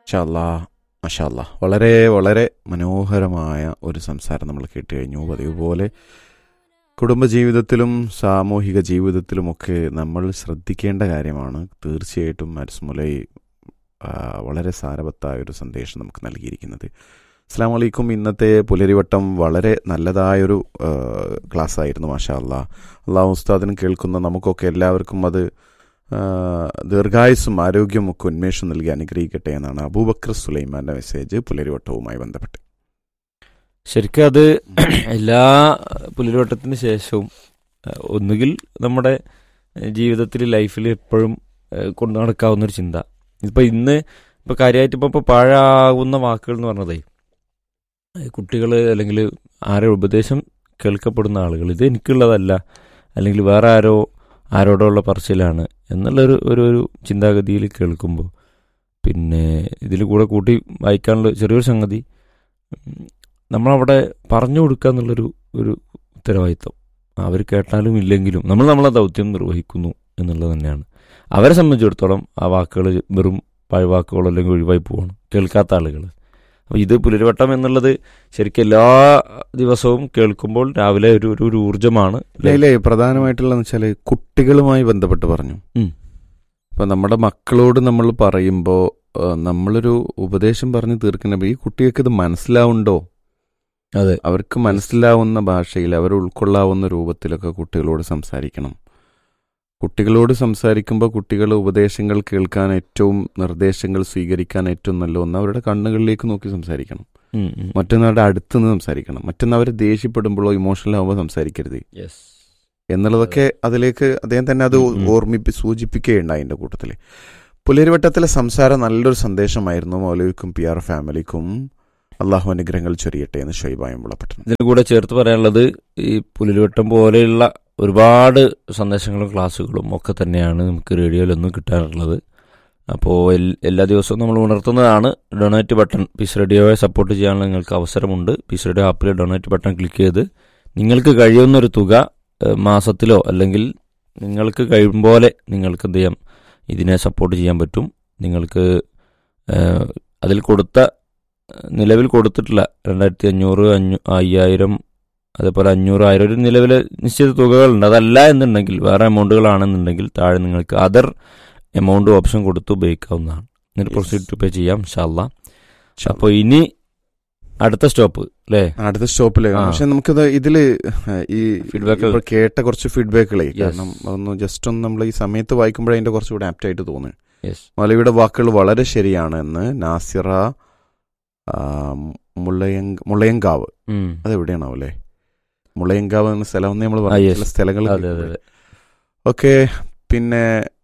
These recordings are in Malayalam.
മാഷാ അല്ലാ, മാഷാ അല്ലാ. വളരെ വളരെ മനോഹരമായ ഒരു സംസാരം നമ്മൾ കേട്ട് കഴിഞ്ഞു. പതിവ് പോലെ കുടുംബജീവിതത്തിലും സാമൂഹിക ജീവിതത്തിലുമൊക്കെ നമ്മൾ ശ്രദ്ധിക്കേണ്ട കാര്യമാണ്. തീർച്ചയായിട്ടും അരിസ്മുലൈ വളരെ സാരവത്തായ ഒരു സന്ദേശം നമുക്ക് നൽകിയിരിക്കുന്നത്. അസ്സലാമു അലൈക്കും. ഇന്നത്തെ പുലരിവട്ടം വളരെ നല്ലതായൊരു ക്ലാസ് ആയിരുന്നു. മാഷാ അല്ലാ. അള്ളാഹു ഉസ്താദിനും കേൾക്കുന്ന നമുക്കൊക്കെ എല്ലാവർക്കും അത് ദീർഘായുസ്സും ആരോഗ്യവും ഒക്കെ ഉന്മേഷം നൽകി അനുഗ്രഹിക്കട്ടെ എന്നാണ് അബൂബക്കർ സുലൈമാന്റെ മെസ്സേജ് പുലരിവട്ടവുമായി ബന്ധപ്പെട്ട്. ശരിക്കും അത് എല്ലാ പുലരിവട്ടത്തിന് ശേഷവും ഒന്നുകിൽ നമ്മുടെ ജീവിതത്തിൽ ലൈഫിൽ എപ്പോഴും കൊണ്ടു നടക്കാവുന്നൊരു ചിന്ത. ഇപ്പൊ കാര്യമായിട്ട് ഇപ്പോൾ പാഴാകുന്ന വാക്കുകൾ എന്ന് പറഞ്ഞതേ, കുട്ടികൾ അല്ലെങ്കിൽ ആരോ ഉപദേശം കേൾക്കപ്പെടുന്ന ആളുകൾ ഇത് എനിക്കുള്ളതല്ല, അല്ലെങ്കിൽ വേറെ ആരോടുള്ള പറച്ചിലാണ് എന്നുള്ളൊരു ഒരു ചിന്താഗതിയിൽ കേൾക്കുമ്പോൾ പിന്നെ ഇതിൽ കൂടെ കൂട്ടി വായിക്കാനുള്ള ചെറിയൊരു സംഗതി നമ്മളവിടെ പറഞ്ഞു കൊടുക്കുക എന്നുള്ളൊരു ഉത്തരവാദിത്വം അവർ കേട്ടാലും ഇല്ലെങ്കിലും നമ്മളെ ദൗത്യം നിർവഹിക്കുന്നു എന്നുള്ളത് തന്നെയാണ്. അവരെ സംബന്ധിച്ചിടത്തോളം ആ വാക്കുകൾ വെറും പാഴ്വാക്കുകളോ അല്ലെങ്കിൽ ഒഴിവായി പോവാണ് കേൾക്കാത്ത ആളുകൾ. അപ്പോൾ ഇത് പുലരിവട്ടം എന്നുള്ളത് ശരിക്കും എല്ലാ ദിവസവും കേൾക്കുമ്പോൾ രാവിലെ ഒരു ഊർജ്ജമാണ്. പ്രധാനമായിട്ടുള്ളതെന്ന് വെച്ചാൽ കുട്ടികളുമായി ബന്ധപ്പെട്ട് പറഞ്ഞു. ഇപ്പൊ നമ്മുടെ മക്കളോട് നമ്മൾ പറയുമ്പോൾ നമ്മളൊരു ഉപദേശം പറഞ്ഞു തീർക്കണപ്പോൾ ഈ കുട്ടികൾക്ക് ഇത് മനസ്സിലാവുണ്ടോ? അതെ, അവർക്ക് മനസ്സിലാവുന്ന ഭാഷയിൽ അവർ ഉൾക്കൊള്ളാവുന്ന രൂപത്തിലൊക്കെ കുട്ടികളോട് സംസാരിക്കണം. കുട്ടികളോട് സംസാരിക്കുമ്പോൾ കുട്ടികൾ ഉപദേശങ്ങൾ കേൾക്കാൻ ഏറ്റവും, നിർദ്ദേശങ്ങൾ സ്വീകരിക്കാൻ ഏറ്റവും നല്ല ഒന്ന് അവരുടെ കണ്ണുകളിലേക്ക് നോക്കി സംസാരിക്കണം. മറ്റൊന്നവരുടെ അടുത്തുനിന്ന് സംസാരിക്കണം. മറ്റൊന്നവരെ ദേഷ്യപ്പെടുമ്പോഴോ ഇമോഷണൽ ആകുമ്പോൾ സംസാരിക്കരുത് എന്നുള്ളതൊക്കെ അതിലേക്ക് അദ്ദേഹം തന്നെ അത് സൂചിപ്പിക്കുകയുണ്ടായി. അതിൻ്റെ കൂട്ടത്തിൽ പുലരിവട്ടത്തിലെ സംസാരം നല്ലൊരു സന്ദേശമായിരുന്നു. മൗലവിക്കും PR ഫാമിലിക്കും അള്ളാഹു അനുഗ്രഹങ്ങൾ ചൊരിയട്ടെ എന്ന് ഷൊയ്ബായും വിളപ്പെട്ടു. ഇതിന് കൂടെ ചേർത്ത് പറയാനുള്ളത്, ഈ പുലരിവട്ടം പോലെയുള്ള ഒരുപാട് സന്ദേശങ്ങളും ക്ലാസ്സുകളും ഒക്കെ തന്നെയാണ് നമുക്ക് റേഡിയോയിലൊന്നും കിട്ടാറുള്ളത്. അപ്പോൾ എല്ലാ ദിവസവും നമ്മൾ ഉണർത്തുന്നതാണ് ഡൊണേറ്റ് ബട്ടൺ. പീസ് റേഡിയോയെ സപ്പോർട്ട് ചെയ്യാനുള്ള നിങ്ങൾക്ക് അവസരമുണ്ട്. Piece radio ആപ്പിലെ donate button click ചെയ്ത് നിങ്ങൾക്ക് കഴിയുന്നൊരു തുക മാസത്തിലോ അല്ലെങ്കിൽ നിങ്ങൾക്ക് കഴിയും പോലെ നിങ്ങൾക്ക് എന്ത് ചെയ്യാം, ഇതിനെ സപ്പോർട്ട് ചെയ്യാൻ പറ്റും. നിങ്ങൾക്ക് അതിൽ നിലവിൽ കൊടുത്തിട്ടുള്ള 2500, 5000, അതേപോലെ 500, 1000 ഒരു നിലവിലെ നിശ്ചിത തുകകളുണ്ട്. അതല്ല എന്നുണ്ടെങ്കിൽ വേറെ എമൗണ്ടുകളാണെന്നുണ്ടെങ്കിൽ താഴെ നിങ്ങൾക്ക് അതർ എമൗണ്ട് ഓപ്ഷൻ കൊടുത്ത് ഉപയോഗിക്കാവുന്നതാണ്. എന്നിട്ട് പ്രൊസീഡ് ടു പേ ചെയ്യാം ഇൻഷാ അല്ലാഹ്. അപ്പോൾ ഇനി അടുത്ത സ്റ്റോപ്പ് അല്ലേ? അടുത്ത സ്റ്റോപ്പില് പക്ഷെ നമുക്കിത് ഇതില് ഈ ഫീഡ്ബാക്ക് കേട്ട കുറച്ച് ഫീഡ്ബാക്കുകളെ, കാരണം അതൊന്ന് ജസ്റ്റ് ഒന്ന് നമ്മൾ ഈ സമയത്ത് വായിക്കുമ്പോഴേ അതിന്റെ കുറച്ചുകൂടെ ആപ്റ്റ് ആയിട്ട് തോന്നുന്നു. മൗലവിയുടെ വാക്കുകൾ വളരെ ശരിയാണ് എന്ന് നാസിറ മുളയങ്കാവ്, അതെവിടെയാണോ അല്ലേ? മുളയങ്കാവ് എന്ന സ്ഥലം ഒന്ന് നമ്മൾ ചില സ്ഥലങ്ങൾ ഓക്കെ. പിന്നെ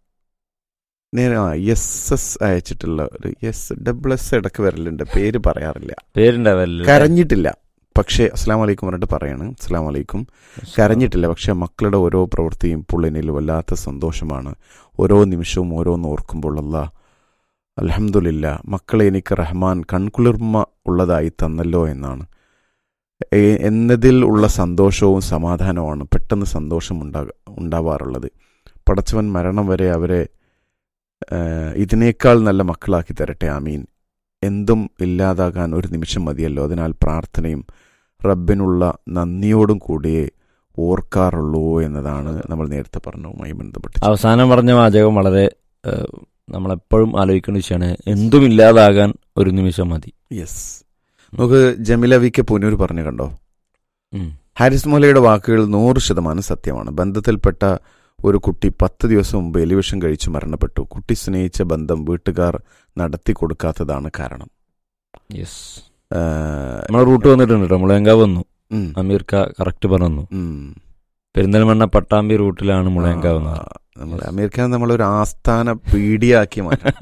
SS അയച്ചിട്ടുള്ള ഒരു SS ഇടക്ക് വരലുണ്ട്, പേര് പറയാറില്ല, കരഞ്ഞിട്ടില്ല പക്ഷേ അസ്സലാമു അലൈക്കും പറഞ്ഞിട്ട് പറയാണ്. അസ്സലാമു അലൈക്കും. കരഞ്ഞിട്ടില്ല, പക്ഷെ മക്കളുടെ ഓരോ പ്രവൃത്തിയും പുള്ളിനിൽ വല്ലാത്ത സന്തോഷമാണ്. ഓരോ നിമിഷവും ഓരോന്ന് ഓർക്കുമ്പോൾ അല്ലാഹ് അൽഹംദുലില്ലാ, മക്കളെ എനിക്ക് റഹ്മാൻ കൺകുളിർമ ഉള്ളതായി തന്നല്ലോ എന്നതിൽ ഉള്ള സന്തോഷവും സമാധാനവുമാണ് പെട്ടെന്ന് സന്തോഷം ഉണ്ടാവാറുള്ളത്. പടച്ചവൻ മരണം വരെ അവരെ ഇതിനേക്കാൾ നല്ല മക്കളാക്കി തരട്ടെ, ആമീൻ. എന്തും ഇല്ലാതാകാൻ ഒരു നിമിഷം മതിയല്ലോ, അതിനാൽ പ്രാർത്ഥനയും റബ്ബിനുള്ള നന്ദിയോടും കൂടിയേ ഓർക്കാറുള്ളൂ എന്നതാണ് നമ്മൾ നേരത്തെ പറഞ്ഞതുമായി ബന്ധപ്പെട്ട് അവസാനം പറഞ്ഞ വാചകം വളരെ നമ്മളെപ്പോഴും ആലോചിക്കേണ്ട വിഷയമാണ്. എന്തും ഇല്ലാതാകാൻ ഒരു നിമിഷം മതി. യെസ്. നമുക്ക് ജമില വി കെ പുനൂർ പറഞ്ഞു കണ്ടോ, ഹാരിസ് മൗലയുടെ വാക്കുകൾ 100% സത്യമാണ്. ബന്ധത്തിൽപ്പെട്ട ഒരു കുട്ടി 10 ദിവസം മുമ്പ് എലിവിഷൻ കഴിച്ച് മരണപ്പെട്ടു. കുട്ടി സ്നേഹിച്ച ബന്ധം വീട്ടുകാർ നടത്തി കൊടുക്കാത്തതാണ് കാരണം. നമ്മളെ റൂട്ട് വന്നിട്ടുണ്ട് കേട്ടോ, മുളയങ്കാവ് വന്നു. അമീർക്ക കറക്റ്റ് പറഞ്ഞു. പെരിന്തൽമണ്ണ പട്ടാമ്പി റൂട്ടിലാണ് മുളയങ്കാവ്. നമ്മൾ അമീർക്ക നമ്മളൊരു ആസ്ഥാന പീഡിയാക്കി മാറ്റാം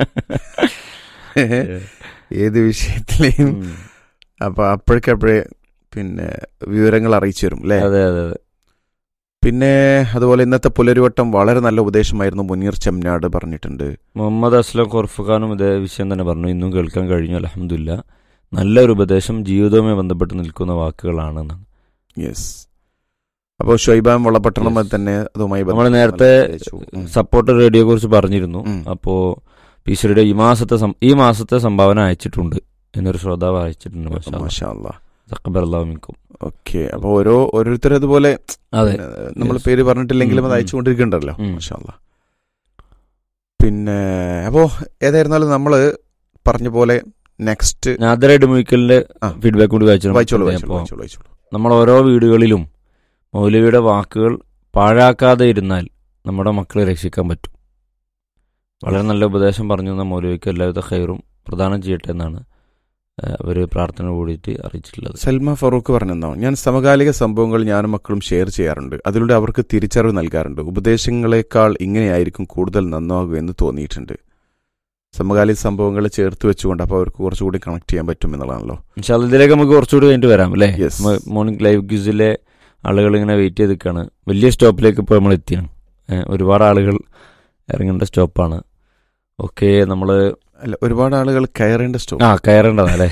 ഏത് വിഷയത്തിലെയും. അപ്പൊ അപ്പോഴേക്കപ്പോഴേ പിന്നെ വിവരങ്ങൾ അറിയിച്ചു തരും അല്ലേ? അതെ അതെ അതെ. പിന്നെ അതുപോലെ ഇന്നത്തെ പുലരിവട്ടം വളരെ നല്ല ഉപദേശമായിരുന്നു. മുനീർ ചെമ്നാട് പറഞ്ഞിട്ടുണ്ട്. മുഹമ്മദ് അസ്ലം ഖുർഫഖാനും ഇതേ വിഷയം തന്നെ പറഞ്ഞു. ഇന്നും കേൾക്കാൻ കഴിഞ്ഞു, അൽഹംദുലില്ലാ. നല്ലൊരു ഉപദേശം, ജീവിതവുമായി ബന്ധപ്പെട്ട് നിൽക്കുന്ന വാക്കുകളാണെന്നാണ്. യെസ്. അപ്പോൾ ഷൊയ്ബാം വളപട്ടണം തന്നെ അതുമായി നമ്മൾ നേരത്തെ സപ്പോർട്ട് റേഡിയോയെ കുറിച്ച് പറഞ്ഞിരുന്നു. അപ്പോൾ പീശ്വരുടെ ഈ മാസത്തെ സംഭാവന അയച്ചിട്ടുണ്ട് എന്നൊരു ശ്രോതാവ് അയച്ചിട്ടുണ്ട്. മാഷാ അല്ലാഹ്. തഖബ്ബലല്ലാഹു മിൻകും. ഓക്കെ. അപ്പോൾ ഓരോരുത്തരും അതുപോലെ അതെ, നമ്മൾ പേര് പറഞ്ഞിട്ടില്ലെങ്കിലും അത് അയച്ചുകൊണ്ടിരിക്കണ്ടല്ലോ. മാഷാ അല്ലാഹ്. പിന്നെ അപ്പോൾ ഏതായിരുന്നാലും നമ്മൾ പറഞ്ഞ പോലെ നെക്സ്റ്റ് നാദറയുടെ മ്യൂക്കലിന്റെ ഫീഡ്ബാക്ക് കൂടി വായിച്ചോളൂ. നമ്മൾ ഓരോ വീടുകളിലും മൗലവിയുടെ വാക്കുകൾ പാഴാക്കാതെ ഇരുന്നാൽ നമ്മുടെ മക്കളെ രക്ഷിക്കാൻ പറ്റും. വളരെ നല്ല ഉപദേശം പറഞ്ഞു തന്ന മൗലവിക്ക് എല്ലാവിധ ഖൈറും പ്രദാനം ചെയ്യട്ടെ എന്നാണ് അവർ പ്രാർത്ഥന കൂടിയിട്ട് അറിയിച്ചിട്ടുള്ളത്. സൽമ ഫറൂഖ് പറഞ്ഞെന്നോ, ഞാൻ സമകാലിക സംഭവങ്ങൾ ഞാനും മക്കളും ഷെയർ ചെയ്യാറുണ്ട്. അതിലൂടെ അവർക്ക് തിരിച്ചറിവ് നൽകാറുണ്ട്. ഉപദേശങ്ങളെക്കാൾ ഇങ്ങനെയായിരിക്കും കൂടുതൽ നന്നാകുക എന്ന് തോന്നിയിട്ടുണ്ട്. സമകാലിക സംഭവങ്ങൾ ചേർത്ത് വെച്ചുകൊണ്ട് അപ്പോൾ അവർക്ക് കുറച്ചുകൂടി കണക്ട് ചെയ്യാൻ പറ്റും എന്നുള്ളതാണല്ലോ. ഇൻഷാ അല്ലാഹ് ഇതിലേക്ക് നമുക്ക് കുറച്ചുകൂടി കഴിഞ്ഞിട്ട് വരാം അല്ലേ. മോർണിംഗ് ലൈവ് ക്യൂസിലെ ആളുകൾ ഇങ്ങനെ വെയിറ്റ് ചെയ്ത് നിൽക്കുകയാണ്. വലിയ സ്റ്റോപ്പിലേക്ക് ഇപ്പോൾ നമ്മൾ എത്തിയാണ്. ഒരുപാട് ആളുകൾ ഇറങ്ങേണ്ട സ്റ്റോപ്പാണ്. ഓക്കെ, നമ്മൾ അല്ല, ഒരുപാട് ആളുകൾ കയറേണ്ട സ്റ്റോപ്പ്. കയറേണ്ടതല്ലേ.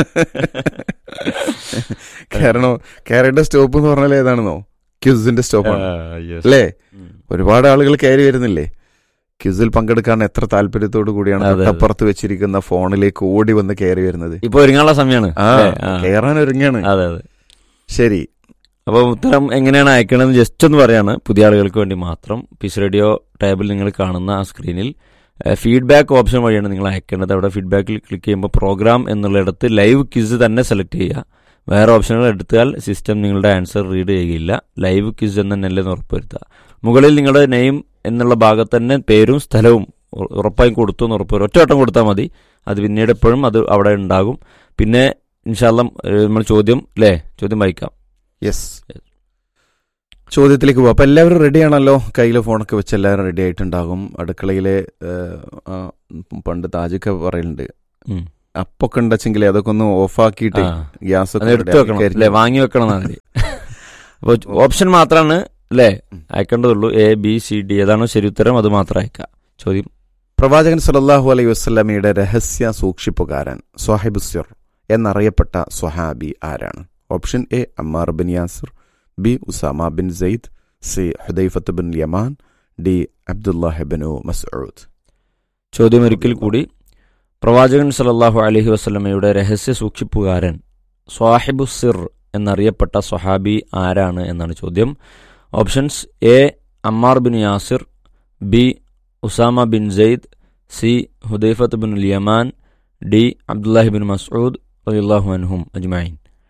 കയറേണ്ട സ്റ്റോപ്പ് എന്ന് പറഞ്ഞാൽ ഏതാണെന്നോ? ക്യൂസിന്റെ സ്റ്റോപ്പാണ് അല്ലേ. ഒരുപാട് ആളുകൾ കയറി വരുന്നില്ലേ ക്യൂസിൽ പങ്കെടുക്കാൻ? എത്ര താല്പര്യത്തോടു കൂടിയാണ് അപ്പുറത്ത് വെച്ചിരിക്കുന്ന ഫോണിലേക്ക് ഓടി വന്ന് കയറി വരുന്നത്. ഇപ്പൊ ഒരുങ്ങാനുള്ള സമയമാണ്. കയറാൻ ഒരുങ്ങാണ്. അതെ. ശരി, അപ്പോൾ ഉത്തരം എങ്ങനെയാണ് അയക്കണമെന്ന് ജസ്റ്റ് ഒന്ന് പറയാണ് പുതിയ ആളുകൾക്ക് വേണ്ടി മാത്രം. പീസ് റേഡിയോ ടാബിൽ നിങ്ങൾ കാണുന്ന ആ സ്ക്രീനിൽ ഫീഡ്ബാക്ക് ഓപ്ഷൻ വഴിയാണ് നിങ്ങൾ അയക്കേണ്ടത്. അവിടെ ഫീഡ്ബാക്കിൽ ക്ലിക്ക് ചെയ്യുമ്പോൾ പ്രോഗ്രാം എന്നുള്ളിടത്ത് ലൈവ് ക്വിസ് തന്നെ സെലക്ട് ചെയ്യുക. വേറെ ഓപ്ഷനുകൾ എടുത്താൽ സിസ്റ്റം നിങ്ങളുടെ ആൻസർ റീഡ് ചെയ്യുകയില്ല. ലൈവ് ക്വിസ് എന്ന് തന്നെയല്ലേ ഉറപ്പുവരുത്തുക. മുകളിൽ നിങ്ങളുടെ നെയിം എന്നുള്ള ഭാഗത്ത് തന്നെ പേരും സ്ഥലവും ഉറപ്പായും കൊടുത്തു എന്ന് ഉറപ്പുവരും. ഒറ്റവട്ടം കൊടുത്താൽ മതി. അത് പിന്നീട് എപ്പോഴും അത് അവിടെ ഉണ്ടാകും. പിന്നെ ഇൻഷാ അല്ലാഹ് നമ്മൾ ചോദ്യം വായിക്കാം. യെസ്, ചോദ്യത്തിലേക്ക് പോവാം. അപ്പം എല്ലാവരും റെഡിയാണല്ലോ? കയ്യിൽ ഫോണൊക്കെ വെച്ച് എല്ലാവരും റെഡി ആയിട്ടുണ്ടാകും. അടുക്കളയിലെ പണ്ട് താജൊക്കെ പറയലുണ്ട്, അപ്പൊക്കെ ഉണ്ടെങ്കിൽ അതൊക്കെ ഒന്ന് ഓഫാക്കിയിട്ട് ഗ്യാസ് വാങ്ങി വെക്കണം. അപ്പോൾ ഓപ്ഷൻ മാത്രമാണ് അല്ലേ അയക്കേണ്ടതുള്ളൂ. A, B, C, D ഏതാണോ ശരി ഉത്തരം അത് മാത്രം അയക്കാം. ചോദ്യം: പ്രവാചകൻ സല്ലല്ലാഹു അലൈഹി വസല്ലമയുടെ രഹസ്യ സൂക്ഷിപ്പുകാരൻ സ്വഹിബുസ്സിർ എന്നറിയപ്പെട്ട സ്വഹാബി ആരാണ്? Option A Ammar bin Yasir, B Usama bin Syed, C ഹുദൈഫത്ത് bin യമാൻ, D Abdullahi bin Masood. ചോദ്യം ഒരിക്കൽ കൂടി. പ്രവാചകൻ സല്ലല്ലാഹു അലൈഹി വസല്ലമയുടെ രഹസ്യ സൂക്ഷിപ്പുകാരൻ സ്വാഹിബുസ്സിർ എന്നറിയപ്പെട്ട സ്വഹാബി ആരാണ് എന്നാണ് ചോദ്യം. Options: A Ammar bin Yasir, B Usama bin Syed, C ഹുദൈഫത്ത് bin യമാൻ, D Abdullahi bin Masood റളിയല്ലാഹു അൻഹും അജ്മഈൻ.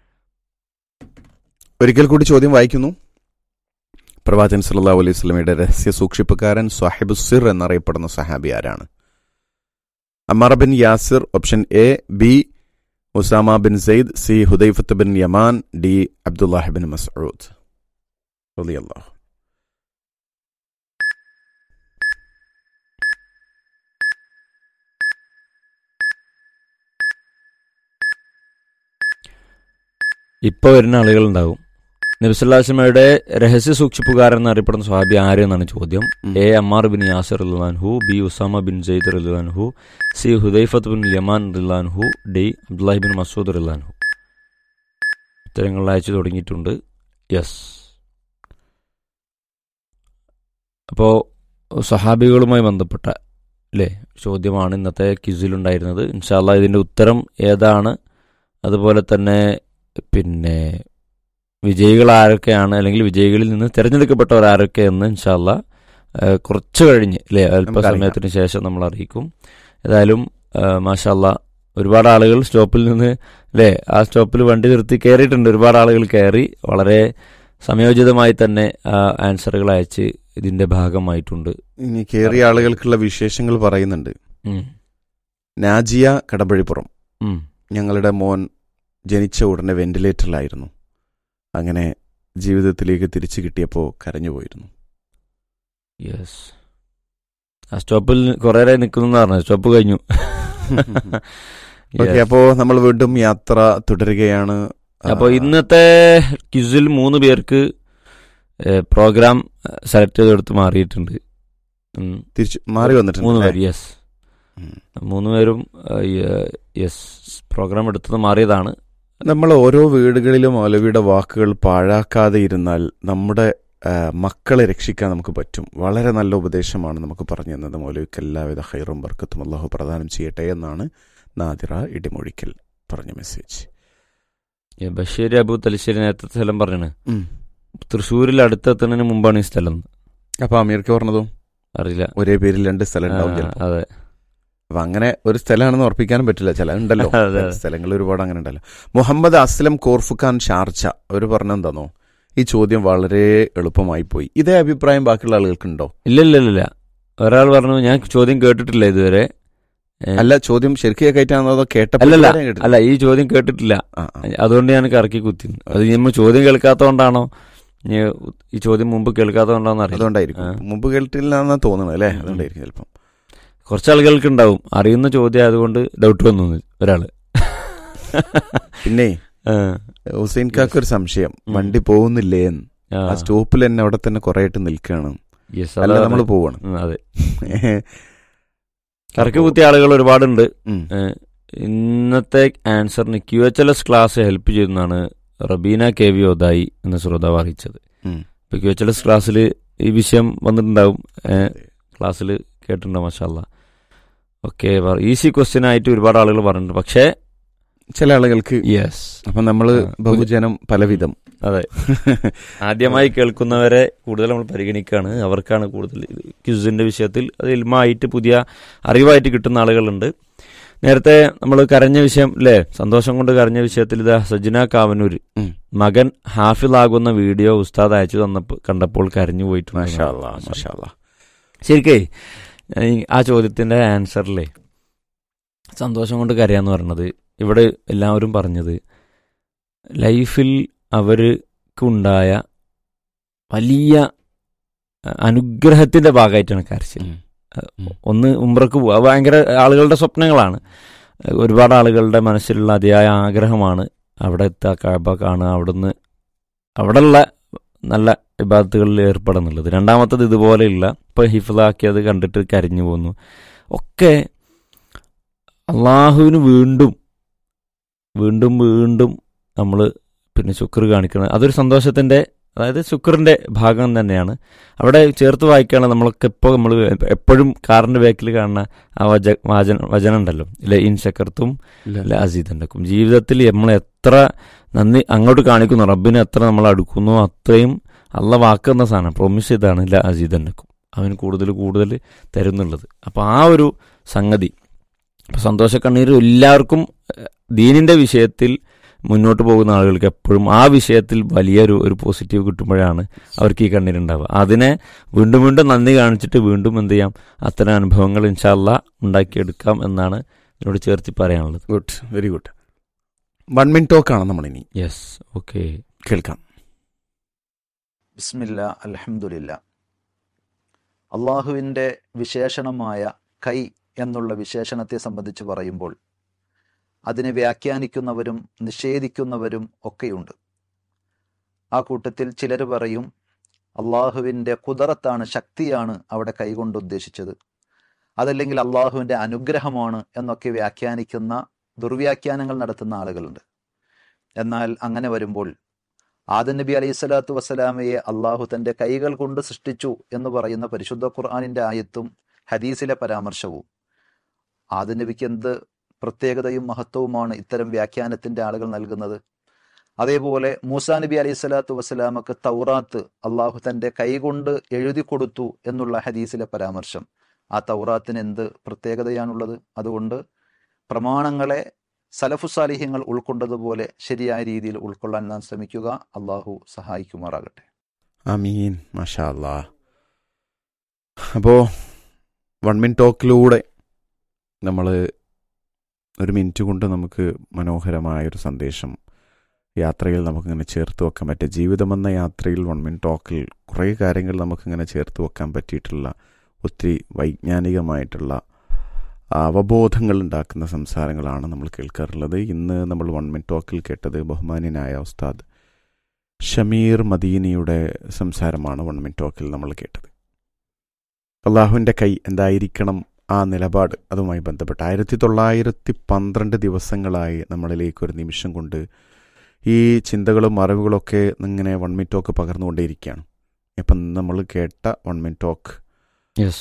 ഒരിക്കൽ കൂടി ചോദ്യം വായിക്കുന്നു. പ്രവാചകൻ സല്ലല്ലാഹു അലൈഹി വസല്ലമയുടെ രഹസ്യ സൂക്ഷിപ്പുകാരൻ സ്വഹിബുസ്സിർ എന്നറിയപ്പെടുന്ന സ്വഹാബി ആരാണ്? Ammar bin Yasir, option A, B Usama bin Syed, C ഹുദൈഫത്ത് bin യമാൻ, D Abdullahi bin Masood റളിയല്ലാഹു. ഇപ്പോൾ വരുന്ന ആളുകളുണ്ടാവും. നബി സല്ലല്ലാഹു അലൈഹി വസല്ലമയുടെ രഹസ്യ സൂക്ഷിപ്പുകാരൻ എന്നറിയപ്പെടുന്ന സ്വഹാബി ആര് എന്നാണ് ചോദ്യം. എ അമ്മാർ ബിൻ യാസിർ റളിയല്ലാഹു അൻഹു, ബി ഉസാമ ബിൻ സെയ്ദ് റളിയല്ലാഹു അൻഹു, സി ഹുദൈഫത്ത് ബിൻ യമാൻ റളിയല്ലാഹു അൻഹു, ഡി അബ്ദുല്ലാഹി ബിൻ മസ്ഊദ് റളിയല്ലാഹു അൻഹു. ഉത്തരങ്ങൾ അയച്ചു തുടങ്ങിയിട്ടുണ്ട്. യെസ്. അപ്പോൾ സ്വഹാബികളുമായി ബന്ധപ്പെട്ട ചോദ്യമാണ് ഇന്നത്തെ ക്വിസിലുണ്ടായിരുന്നത്. ഇൻഷാ അല്ലാഹ് ഇതിൻ്റെ ഉത്തരം ഏതാണ്, അതുപോലെ തന്നെ പിന്നെ വിജയികൾ ആരൊക്കെയാണ്, അല്ലെങ്കിൽ വിജയികളിൽ നിന്ന് തിരഞ്ഞെടുക്കപ്പെട്ടവർ ആരൊക്കെയെന്ന് ഇൻഷാ അല്ലാഹ് കുറച്ച് കഴിഞ്ഞ് അല്പസമയത്തിന് ശേഷം നമ്മൾ അറിയിക്കും. ഏതായാലും മാഷാ അല്ലാഹ് ഒരുപാട് ആളുകൾ സ്റ്റോപ്പിൽ നിന്ന് ആ സ്റ്റോപ്പിൽ വണ്ടി നിർത്തി കയറിയിട്ടുണ്ട്. ഒരുപാട് ആളുകൾ കയറി വളരെ സമയോചിതമായി തന്നെ ആൻസറുകൾ അയച്ച് ഇതിന്റെ ഭാഗമായിട്ടുണ്ട്. ഇനി കയറിയ ആളുകൾക്കുള്ള വിശേഷങ്ങൾ പറയുന്നുണ്ട്. നാജിയ കടമ്പഴിപ്പുറം, ഞങ്ങളുടെ മോൻ ജനിച്ച ഉടനെ വെന്റിലേറ്ററിലായിരുന്നു. അങ്ങനെ ജീവിതത്തിലേക്ക് തിരിച്ചു കിട്ടിയപ്പോൾ കരഞ്ഞുപോയിരുന്നു. യെസ്, ആ സ്റ്റോപ്പിൽ കുറേ നേരം നിൽക്കുന്നു പറഞ്ഞു. സ്റ്റോപ്പ് കഴിഞ്ഞു. ഓക്കെ, അപ്പോൾ നമ്മൾ വീണ്ടും യാത്ര തുടരുകയാണ്. അപ്പോൾ ഇന്നത്തെ ക്വിസിൽ 3 പേർക്ക് പ്രോഗ്രാം സെലക്ട് ചെയ്തെടുത്ത് മാറിയിട്ടുണ്ട്. തിരിച്ചു മാറി വന്നിട്ടുണ്ട് 3 പേര്. യെസ്, 3 പേരും യെസ് പ്രോഗ്രാം എടുത്തത് മാറിയതാണ്. നമ്മൾ ഓരോ വീടുകളിലും മൗലവിയുടെ വാക്കുകൾ പാഴാക്കാതെ ഇരുന്നാൽ നമ്മുടെ മക്കളെ രക്ഷിക്കാൻ നമുക്ക് പറ്റും. വളരെ നല്ല ഉപദേശമാണ് നമുക്ക് പറഞ്ഞു തന്നത്. മൗലവിക്ക് എല്ലാവിധ ഹൈറും ബർക്കത്തും അള്ളാഹു പ്രദാനം ചെയ്യട്ടെ എന്നാണ് നാദിറ ഇടിമൊഴിക്കൽ പറഞ്ഞ മെസ്സേജ്. ബഷീർ അബു തലശ്ശേരി നേരത്തെ സ്ഥലം പറഞ്ഞാണ്, തൃശ്ശൂരിൽ അടുത്തെത്തുന്നതിന് മുമ്പാണ് ഈ സ്ഥലം. അപ്പൊ അമീർക്ക് പറഞ്ഞതോ അറിയില്ല, ഒരേ പേരിൽ 2 സ്ഥലം ഉണ്ടാവും ചിലപ്പോൾ. അതെ, അപ്പൊ അങ്ങനെ ഒരു സ്ഥലമാണെന്ന് ഉറപ്പിക്കാനും പറ്റില്ല. ചില ഉണ്ടല്ലോ സ്ഥലങ്ങൾ ഒരുപാട് അങ്ങനെ ഉണ്ടല്ലോ. മുഹമ്മദ് അസ്ലം കോർഫുഖാൻ ഷാർജ അവർ പറഞ്ഞെന്താന്നോ, ഈ ചോദ്യം വളരെ എളുപ്പമായി പോയി. ഇതേ അഭിപ്രായം ബാക്കിയുള്ള ആളുകൾക്കുണ്ടോ? ഇല്ല. ഒരാൾ പറഞ്ഞു ഞാൻ ചോദ്യം കേട്ടിട്ടില്ല ഇതുവരെ. അല്ല, ചോദ്യം ശരിക്കും കേട്ടാണോ അതോ അല്ല, ഈ ചോദ്യം കേട്ടിട്ടില്ല, അതുകൊണ്ട് ഞാൻ കറക്കി കുത്തി. അത് നമ്മൾ ചോദ്യം കേൾക്കാത്തതുകൊണ്ടാണോ, ഈ ചോദ്യം മുമ്പ് കേൾക്കാത്തതുകൊണ്ടാണെന്ന് അറിയാം. അതുകൊണ്ടായിരിക്കും, മുമ്പ് കേട്ടില്ല എന്നാ തോന്നുന്നത് അല്ലേ, അതുകൊണ്ടായിരിക്കും ചിലപ്പം. കുറച്ച് ആളുകൾക്ക് ഉണ്ടാവും അറിയുന്ന ചോദ്യം ആയതുകൊണ്ട് ഡൗട്ട് വന്നു ഒരാള്. പിന്നെ ഹുസൈൻ കാക്ക് ഒരു സംശയം, വണ്ടി പോകുന്നില്ലേ എന്ന്. ആ സ്റ്റോപ്പിൽ തന്നെ അവിടെ തന്നെ കുറെ ആയിട്ട് നിൽക്കുകയാണ്, അല്ല നമ്മൾ പോവാണ്. അതെ, കറക്കി കുത്തിയ ആളുകൾ ഒരുപാടുണ്ട്. ഇന്നത്തെ ആൻസറിന് QHLS ക്ലാസ് ഹെൽപ്പ് ചെയ്യുന്നതാണ് റബീന KV ഒതായി എന്ന ശ്രോതാവ് അറിയിച്ചത്. ഇപ്പൊ QHLS ക്ലാസ്സിൽ ഈ വിഷയം വന്നിട്ടുണ്ടാവും, ക്ലാസ്സിൽ കേട്ടിട്ടുണ്ടാവും. മാഷാ അല്ലാ. ഓക്കെ, ഈസി ക്വസ്റ്റ്യൻ ആയിട്ട് ഒരുപാട് ആളുകൾ പറഞ്ഞിട്ടുണ്ട്. പക്ഷേ ചില ആളുകൾക്ക് അപ്പൊ നമ്മള് ബഹുജനം പലവിധം. അതെ, ആദ്യമായി കേൾക്കുന്നവരെ കൂടുതൽ നമ്മൾ പരിഗണിക്കുകയാണ്. അവർക്കാണ് കൂടുതൽ ക്വിസിന്റെ വിഷയത്തിൽ അത് ഇൽമായിട്ട് പുതിയ അറിവായിട്ട് കിട്ടുന്ന ആളുകളുണ്ട്. നേരത്തെ നമ്മൾ കരഞ്ഞ വിഷയം അല്ലേ, സന്തോഷം കൊണ്ട് കരഞ്ഞ വിഷയത്തിൽ ഇതാ സജ്ന കാവനൂർ മകൻ ഹാഫിളാകുന്ന വീഡിയോ ഉസ്താദ് അയച്ചു തന്നപ്പോൾ കണ്ടപ്പോൾ കരഞ്ഞു പോയിട്ടുണ്ട്. ശരിക്കേ ആ ചോദ്യത്തിന്റെ ആൻസറിലെ സന്തോഷം കൊണ്ട് കരയാന്ന് പറഞ്ഞത്, ഇവിടെ എല്ലാവരും പറഞ്ഞത് ലൈഫിൽ അവർക്കുണ്ടായ വലിയ അനുഗ്രഹത്തിന്റെ ഭാഗമായിട്ടാണ് കരച്ചിൽ. ഒന്ന് ഉംറക്ക് പോവുക, ഭയങ്കര ആളുകളുടെ സ്വപ്നങ്ങളാണ്. ഒരുപാട് ആളുകളുടെ മനസ്സിലുള്ള അതിയായ ആഗ്രഹമാണ് അവിടെ എത്തുക, കഅബ കാണുക, അവിടെയുള്ള നല്ല ഇബാദത്തുകളിൽ ഏർപ്പെടുന്നുള്ളത്. രണ്ടാമത്തത് ഇതുപോലെയുള്ള ഇപ്പോൾ ഹിഫ്ലാക്കിയത് കണ്ടിട്ട് കരഞ്ഞു പോന്നു. ഒക്കെ അള്ളാഹുവിന് വീണ്ടും വീണ്ടും വീണ്ടും നമ്മൾ പിന്നെ ശുക്ർ കാണിക്കണം. അതൊരു സന്തോഷത്തിൻ്റെ, അതായത് ശുക്രിൻ്റെ ഭാഗം തന്നെയാണ്. അവിടെ ചേർത്ത് വായിക്കുകയാണ്. നമ്മളൊക്കെ ഇപ്പോൾ നമ്മൾ എപ്പോഴും കാറിൻ്റെ ബാക്കിൽ കാണുന്ന ആ വചനം ഉണ്ടല്ലോ, ഇല്ല ഇൻ ശക്കർത്തും അസീദന്നക്കും. ജീവിതത്തിൽ നമ്മൾ എത്ര നന്ദി അങ്ങോട്ട് കാണിക്കുന്നു, റബ്ബിനെ എത്ര നമ്മൾ അടുക്കുന്നു, അത്രയും അള്ള വാക്കുന്ന സാധനം പ്രൊമിസ് ചെയ്താണ് ഇല്ല അസീദന്നക്കും, അവന് കൂടുതൽ കൂടുതൽ തരുന്നുള്ളത്. അപ്പോൾ ആ ഒരു സംഗതി, അപ്പോൾ സന്തോഷക്കണ്ണീർ എല്ലാവർക്കും ദീനിൻ്റെ വിഷയത്തിൽ മുന്നോട്ട് പോകുന്ന ആളുകൾക്ക് എപ്പോഴും ആ വിഷയത്തിൽ വലിയൊരു പോസിറ്റീവ് കിട്ടുമ്പോഴാണ് അവർക്ക് ഈ കണ്ണീരുണ്ടാവുക. അതിനെ വീണ്ടും വീണ്ടും നന്ദി കാണിച്ചിട്ട് വീണ്ടും എന്ത് ചെയ്യാം, അത്തരം അനുഭവങ്ങൾ ഇൻഷാ അല്ലാഹ് ഉണ്ടാക്കിയെടുക്കാം എന്നാണ് ഇതിനോട് ചേർത്ത് പറയാനുള്ളത്. Good, very good. 1 മിനിറ്റ് ടോക്കാണ് നമ്മളിനി. യെസ്, ഓക്കെ, കേൾക്കാം. ബിസ്മില്ലാ, അൽഹംദുലില്ലാ. അള്ളാഹുവിൻ്റെ വിശേഷണമായ കൈ എന്നുള്ള വിശേഷണത്തെ സംബന്ധിച്ച് പറയുമ്പോൾ അതിനെ വ്യാഖ്യാനിക്കുന്നവരും നിഷേധിക്കുന്നവരും ഒക്കെയുണ്ട്. ആ കൂട്ടത്തിൽ ചിലർ പറയും അള്ളാഹുവിൻ്റെ ഖുദറത്താണ്, ശക്തിയാണ് അവിടെ കൈകൊണ്ട് ഉദ്ദേശിച്ചത്, അതല്ലെങ്കിൽ അള്ളാഹുവിൻ്റെ അനുഗ്രഹമാണ് എന്നൊക്കെ വ്യാഖ്യാനിക്കുന്ന ദുർവ്യാഖ്യാനങ്ങൾ നടത്തുന്ന ആളുകളുണ്ട്. എന്നാൽ അങ്ങനെ വരുമ്പോൾ ആദം നബി അലൈഹി സ്വലാത്തു വസ്സലാമയെ അള്ളാഹു തൻ്റെ കൈകൾ കൊണ്ട് സൃഷ്ടിച്ചു എന്ന് പറയുന്ന പരിശുദ്ധ ഖുർആനിൻ്റെ ആയത്തും ഹദീസിലെ പരാമർശവും ആദം നബിക്ക് എന്ത് പ്രത്യേകതയും മഹത്വവുമാണ് ഇത്തരം വ്യാഖ്യാനത്തിൻ്റെ ആളുകൾ നൽകുന്നത്. അതേപോലെ മൂസാ നബി അലൈഹി സ്വലാത്തു വസ്സലാമക്ക് തൗറാത്ത് അള്ളാഹു തൻ്റെ കൈകൊണ്ട് എഴുതി കൊടുത്തു എന്നുള്ള ഹദീസിലെ പരാമർശം, ആ തൗറാത്തിന് എന്ത് പ്രത്യേകതയാണുള്ളത്? അതുകൊണ്ട് പ്രമാണങ്ങളെ സലഫുസാലിഹ്യങ്ങൾ ഉൾക്കൊണ്ടതുപോലെ ശരിയായ രീതിയിൽ ഉൾക്കൊള്ളാൻ നാം ശ്രമിക്കുക. അള്ളാഹു സഹായിക്കുമാറാകട്ടെ. ആമീൻ. മാഷാ അല്ലാഹ്. അപ്പോൾ 1 മിനിറ്റ് ടോക്കിലൂടെ നമ്മൾ 1 മിനിറ്റ് കൊണ്ട് നമുക്ക് മനോഹരമായൊരു സന്ദേശം യാത്രയിൽ നമുക്കിങ്ങനെ ചേർത്ത് വെക്കാൻ പറ്റും. ജീവിതമെന്ന യാത്രയിൽ 1 മിനിറ്റ് ടോക്കിൽ കുറേ കാര്യങ്ങൾ നമുക്കിങ്ങനെ ചേർത്ത് വെക്കാൻ പറ്റിയിട്ടുള്ള ഒത്തിരി വൈജ്ഞാനികമായിട്ടുള്ള അവബോധങ്ങൾ ഉണ്ടാക്കുന്ന സംസാരങ്ങളാണ് നമ്മൾ കേൾക്കാറുള്ളത്. ഇന്ന് നമ്മൾ 1 മിനിറ്റ് ടോക്കിൽ കേട്ടത് ബഹുമാന്യനായ ഉസ്താദ് ഷമീർ മദീനിയുടെ സംസാരമാണ്. 1 മിനിറ്റ് ടോക്കിൽ നമ്മൾ കേട്ടത് അള്ളാഹുവിൻ്റെ കൈ എന്തായിരിക്കണം, ആ നിലപാട്, അതുമായി ബന്ധപ്പെട്ട് 1912 ദിവസങ്ങളായി നമ്മളിലേക്ക് ഒരു നിമിഷം കൊണ്ട് ഈ ചിന്തകളും അറിവുകളൊക്കെ ഇങ്ങനെ 1 മിനിറ്റ് ടോക്ക് പകർന്നുകൊണ്ടേയിരിക്കുകയാണ്. ഇപ്പം നമ്മൾ കേട്ട 1 minute talk yes.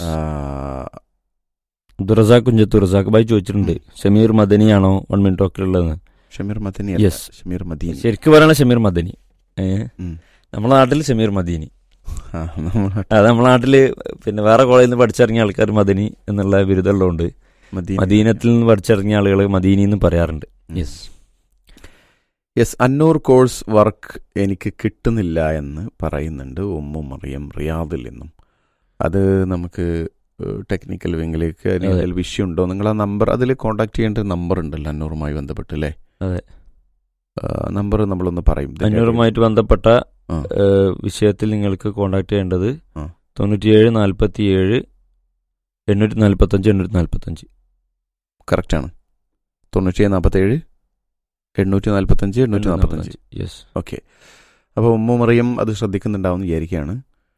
ദുറസാഖ് കുഞ്ചത്ത് Razak Bhai ചോദിച്ചിട്ടുണ്ട് ഷമീർ മദനിയാണോ 1 മിനിറ്റ് ടോക്കിലുള്ളതെന്ന്. ഷമീർ മദനി Yes. ഷമീർ മദീനി. ശരിക്കും പറയണ ഷമീർ മദനി. ഉം. നമ്മളെ നാട്ടിൽ ഷമീർ മദീനി. ആ, നമ്മളെ അത് നമ്മളെ നാട്ടില് പിന്നെ വേറെ കോളേജിൽ നിന്ന് പഠിച്ചിറങ്ങിയ ആൾക്കാർ മദനി എന്നുള്ള ബിരുദമുള്ളതുകൊണ്ട് മദീന. മദീനത്തിൽ നിന്ന് പഠിച്ചിറങ്ങിയ ആളുകൾ മദീനി എന്ന് പറയാറുണ്ട്. യെസ്. യെസ്, അന്നൂർ കോഴ്സ് വർക്ക് എനിക്ക് കിട്ടുന്നില്ല എന്ന് പറയുന്നുണ്ട് ഉമ്മു മറിയം റിയാദിൽ നിന്നും. അത് നമുക്ക് ടെക്നിക്കൽ വിങ്ങിലേക്ക് എന്തെങ്കിലും വിഷയം ഉണ്ടോ? നിങ്ങൾ ആ നമ്പർ, അതിൽ കോൺടാക്ട് ചെയ്യേണ്ട നമ്പർ ഉണ്ടല്ലോ അന്നൂറുമായി ബന്ധപ്പെട്ട് അല്ലേ? അതെ, നമ്പർ നമ്മളൊന്ന് പറയും. അന്നൂറുമായിട്ട് ബന്ധപ്പെട്ട വിഷയത്തിൽ നിങ്ങൾക്ക് കോൺടാക്ട് ചെയ്യേണ്ടത് 97 47 845 845. കറക്റ്റാണ്. 97 47 845 845. യെസ്. ഓക്കെ. അപ്പോൾ ഉമ്മു മറിയം അത് ശ്രദ്ധിക്കുന്നുണ്ടാവുമെന്ന് വിചാരിക്കുകയാണ്.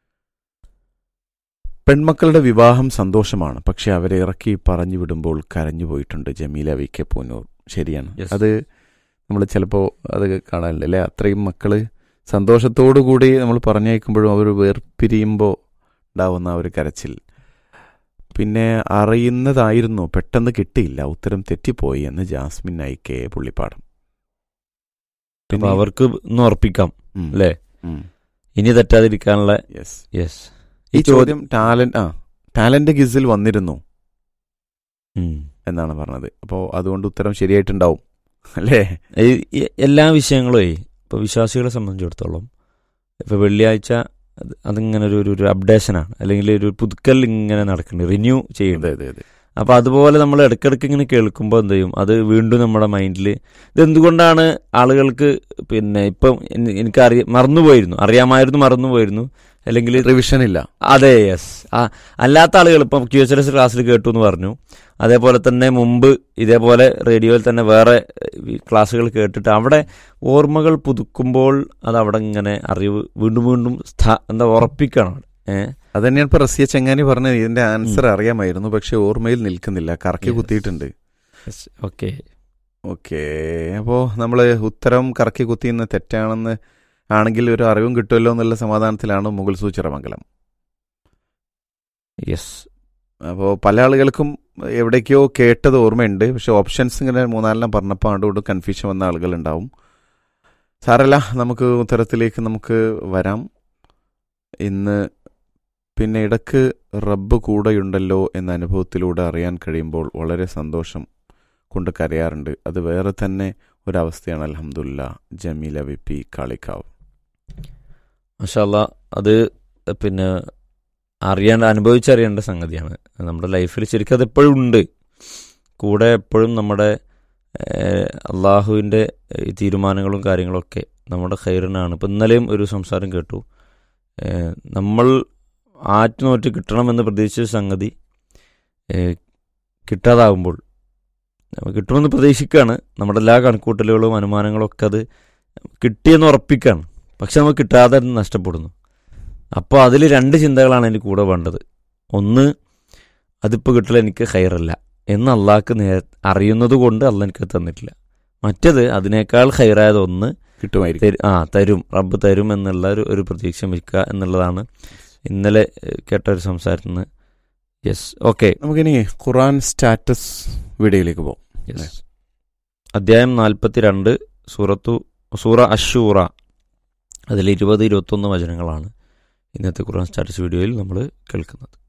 പെൺമക്കളുടെ വിവാഹം സന്തോഷമാണ്, പക്ഷെ അവരെ ഇറക്കി പറഞ്ഞു വിടുമ്പോൾ കരഞ്ഞു പോയിട്ടുണ്ട്. Jameela V K Poonoor. ശരിയാണ്. അത് നമ്മൾ ചിലപ്പോൾ അത് കാണാനില്ല അല്ലേ? അത്രയും മക്കള് സന്തോഷത്തോടു കൂടി നമ്മൾ പറഞ്ഞയക്കുമ്പോഴും അവർ വേർപിരിയുമ്പോൾ ഉണ്ടാവുന്ന ഒരു കരച്ചിൽ. പിന്നെ അറിയുന്നതായിരുന്നു, പെട്ടെന്ന് കിട്ടിയില്ല, ഉത്തരം തെറ്റിപ്പോയി എന്ന് ജാസ്മിൻ ഐക്കെ പുള്ളിപ്പാടം. അപ്പൊ അവർക്ക് ഒന്ന് ഉറപ്പിക്കാം അല്ലേ, ഉം. ഇനി തെറ്റാതിരിക്കാനുള്ള. യെസ്. യെസ്. ഈ ചോദ്യം ടാലന്റ് ഗിസിൽ വന്നിരുന്നു എന്നാണ് പറഞ്ഞത്. അപ്പോൾ അതുകൊണ്ട് ഉത്തരം ശരിയായിട്ടുണ്ടാവും അല്ലേ? എല്ലാ വിഷയങ്ങളും ഇപ്പൊ വിശ്വാസികളെ സംബന്ധിച്ചിടത്തോളം ഇപ്പൊ വെള്ളിയാഴ്ച അതിങ്ങനെ ഒരു അപ്ഡേഷനാണ്, അല്ലെങ്കിൽ ഒരു പുതുക്കൽ ഇങ്ങനെ നടക്കുന്നുണ്ട്, റിന്യൂ ചെയ്യുന്നത്. അപ്പൊ അതുപോലെ നമ്മൾ ഇടയ്ക്കിടയ്ക്ക് ഇങ്ങനെ കേൾക്കുമ്പോൾ എന്ത് ചെയ്യും, അത് വീണ്ടും നമ്മുടെ മൈൻഡിൽ ഇതെന്തുകൊണ്ടാണ് ആളുകൾക്ക് പിന്നെ ഇപ്പം മറന്നുപോയിരുന്നു, അറിയാമായിരുന്നു, മറന്നുപോയിരുന്നു, അല്ലെങ്കിൽ റിവിഷൻ ഇല്ല. അതെ, യെസ്. അല്ലാത്ത ആളുകൾ ഇപ്പം QHS ക്ലാസ്സിൽ കേട്ടു എന്ന് പറഞ്ഞു, അതേപോലെ തന്നെ മുമ്പ് ഇതേപോലെ റേഡിയോയിൽ തന്നെ വേറെ ക്ലാസ്സുകൾ കേട്ടിട്ട് അവിടെ ഓർമ്മകൾ പുതുക്കുമ്പോൾ അത് അവിടെ ഇങ്ങനെ അറിവ് വീണ്ടും വീണ്ടും ഉറപ്പിക്കണം. അത് തന്നെയാണ് ഇപ്പൊ റസിയ ചെങ്ങാനി പറഞ്ഞത്. ഇതിന്റെ ആൻസർ അറിയാമായിരുന്നു, പക്ഷെ ഓർമ്മയിൽ നിൽക്കുന്നില്ല, കറക്കി കുത്തിയിട്ടുണ്ട്. Okay okay. അപ്പോൾ നമ്മൾ ഉത്തരം കറക്കി കുത്തിയെന്ന് തെറ്റാണെന്ന് ആണെങ്കിൽ ഒരു അറിവും കിട്ടുമല്ലോ എന്നുള്ള സമാധാനത്തിലാണ് മുഗൾ സൂചിറമംഗലം. യെസ്. അപ്പോൾ പല ആളുകൾക്കും എവിടേക്കോ കേട്ടത് ഓർമ്മയുണ്ട്, പക്ഷെ ഓപ്ഷൻസ് ഇങ്ങനെ 3-4 പറഞ്ഞപ്പോൾ അതുകൊണ്ട് കൺഫ്യൂഷൻ വന്ന ആളുകളുണ്ടാവും. സാരല്ല, നമുക്ക് ഉത്തരത്തിലേക്ക് നമുക്ക് വരാം. ഇന്ന് പിന്നെ ഇടക്ക് റബ്ബ് കൂടെയുണ്ടല്ലോ എന്ന അനുഭവത്തിലൂടെ അറിയാൻ കഴിയുമ്പോൾ വളരെ സന്തോഷം കൊണ്ട് കരയാറുണ്ട്. അത് വേറെ തന്നെ ഒരവസ്ഥയാണ്. അൽഹംദുലില്ലാ. Jameela V P Kalikavu. മാഷാ അല്ലാഹ്. അത് പിന്നെ അനുഭവിച്ചറിയേണ്ട സംഗതിയാണ് നമ്മുടെ ലൈഫിൽ. ശരിക്കും അതെപ്പോഴും ഉണ്ട് കൂടെ, എപ്പോഴും നമ്മുടെ അള്ളാഹുവിൻ്റെ തീരുമാനങ്ങളും കാര്യങ്ങളൊക്കെ നമ്മുടെ ഖൈറിനാണ്. ഇപ്പം ഇന്നലെയും ഒരു സംസാരം കേട്ടു, നമ്മൾ ആറ്റുനോറ്റ് കിട്ടണമെന്ന് പ്രതീക്ഷിച്ച സംഗതി കിട്ടാതാകുമ്പോൾ, കിട്ടുമെന്ന് പ്രതീക്ഷിക്കുകയാണ്, നമ്മുടെ എല്ലാ കണക്കൂട്ടലുകളും അനുമാനങ്ങളും ഒക്കെ അത് കിട്ടിയെന്ന് ഉറപ്പിക്കുകയാണ്, പക്ഷെ നമുക്ക് കിട്ടാതെ നഷ്ടപ്പെടുന്നു. അപ്പോൾ അതിൽ 2 ചിന്തകളാണ് എനിക്ക് കൂടെ വേണ്ടത്. ഒന്ന്, അതിപ്പോൾ കിട്ടില്ല, എനിക്ക് ഖൈറല്ല എന്ന് അള്ളാഹ്ക്ക് അറിയുന്നത് കൊണ്ട് അള്ളാഹ് എനിക്ക് തന്നിട്ടില്ല. മറ്റത് അതിനേക്കാൾ ഖൈറായത് ഒന്ന് കിട്ടുമായിരിക്കും, തരും, റബ്ബ് തരും എന്നുള്ള ഒരു പ്രതീക്ഷ വയ്ക്കുക എന്നുള്ളതാണ് ഇന്നലെ കേട്ട ഒരു സംസാരത്തിൽ നിന്ന്. യെസ്. ഓക്കെ, നമുക്കിനി ഖുർആൻ സ്റ്റാറ്റസ് വീഡിയോയിലേക്ക് പോകാം. യെസ്. അധ്യായം 42 സൂറ അശ്ശൂറ, അതിൽ 20-21 വചനങ്ങളാണ് ഇന്നത്തെ ഖുർആൻ സ്റ്റാറ്റസ് വീഡിയോയിൽ നമ്മൾ കേൾക്കുന്നത്.